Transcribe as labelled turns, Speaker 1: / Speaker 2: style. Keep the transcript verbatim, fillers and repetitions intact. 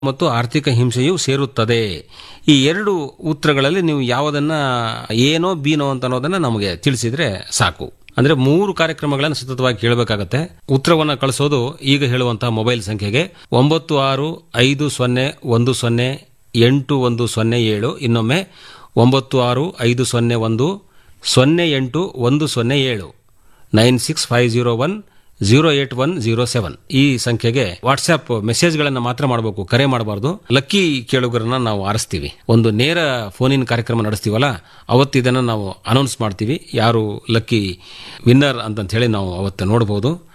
Speaker 1: ಮತ್ತು ಆರ್ಥಿಕ ಹಿಂಸೆಯೂ ಸೇರುತ್ತದೆ. ಈ ಎರಡು ಉತ್ತರಗಳಲ್ಲಿ ನೀವು ಯಾವುದನ್ನ ಏನೋ ಬೀನೋ ಅಂತ ಅನ್ನೋದನ್ನ ನಮಗೆ ತಿಳಿಸಿದ್ರೆ ಸಾಕು. ಅಂದ್ರೆ ಮೂರು ಕಾರ್ಯಕ್ರಮಗಳನ್ನು ಸತತವಾಗಿ ಕೇಳಬೇಕಾಗತ್ತೆ. ಉತ್ತರವನ್ನು ಕಳಿಸೋದು ಈಗ ಹೇಳುವಂತಹ ಮೊಬೈಲ್ ಸಂಖ್ಯೆಗೆ ಒಂಬತ್ತು ಆರು ಐದು ಸೊನ್ನೆ ಒಂದು ಸೊನ್ನೆ ಎಂಟು ಒಂದು ಸೊನ್ನೆ ಏಳು. ಇನ್ನೊಮ್ಮೆ ಒಂಬತ್ತು ಆರು ಐದು ಸೊನ್ನೆ ಒಂದು ಸೊನ್ನೆ ಎಂಟು ಒಂದು ಸೊನ್ನೆ ಏಳು nine six five zero one zero eight one zero seven ಈ ಸಂಖ್ಯೆಗೆ ವಾಟ್ಸ್ಆಪ್ ಮೆಸೇಜ್ಗಳನ್ನು ಮಾತ್ರ ಮಾಡಬೇಕು, ಕರೆ ಮಾಡಬಾರ್ದು. ಲಕ್ಕಿ ಕೇಳುಗರನ್ನ ನಾವು ಆರಿಸ್ತೀವಿ. ಒಂದು ನೇರ ಫೋನಿನ ಕಾರ್ಯಕ್ರಮ ನಡೆಸ್ತೀವಲ್ಲ, ಅವತ್ತು ಇದನ್ನು ನಾವು ಅನೌನ್ಸ್ ಮಾಡ್ತೀವಿ, ಯಾರು ಲಕ್ಕಿ ವಿನ್ನರ್ ಅಂತ ಹೇಳಿ ನಾವು ಅವತ್ತು ನೋಡಬಹುದು.